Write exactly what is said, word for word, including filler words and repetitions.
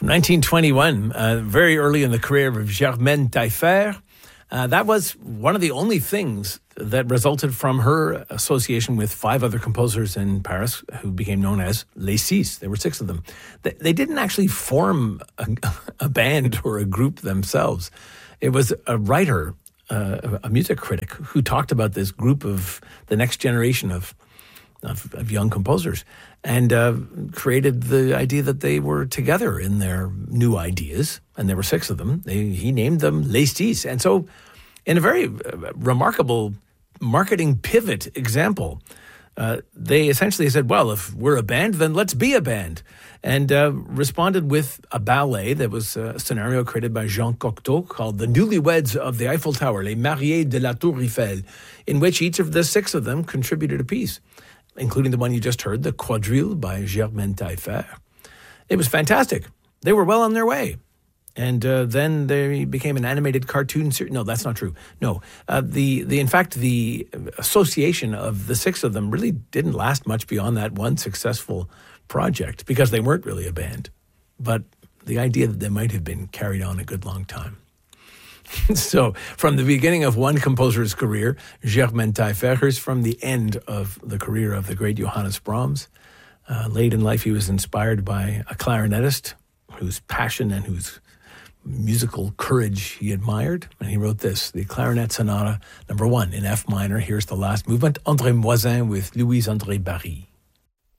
From nineteen twenty-one, uh, very early in the career of Germaine Taillefer, uh, that was one of the only things that resulted from her association with five other composers in Paris who became known as Les Six. There were six of them. They, they didn't actually form a, a band or a group themselves. It was a writer, uh, a music critic, who talked about this group of the next generation of Of, of young composers, and uh, created the idea that they were together in their new ideas, and there were six of them. They, he named them Les Six. And so, in a very uh, remarkable marketing pivot example, uh, they essentially said, well, if we're a band, then let's be a band, and uh, responded with a ballet that was a scenario created by Jean Cocteau called The Newlyweds of the Eiffel Tower, Les Mariés de la Tour Eiffel, in which each of the six of them contributed a piece, including the one you just heard, the Quadrille by Germaine Taillefer. It was fantastic. They were well on their way. And uh, then they became an animated cartoon series. No, that's not true. No. Uh, the, the in fact, the association of the six of them really didn't last much beyond that one successful project because they weren't really a band. But the idea that they might have been carried on a good long time. So, from the beginning of one composer's career, Germaine Taillefer, from the end of the career of the great Johannes Brahms. Uh, late in life, he was inspired by a clarinetist whose passion and whose musical courage he admired. And he wrote this, the Clarinet Sonata, number one in F minor. Here's the last movement, André Moisin with Louise-André Barye.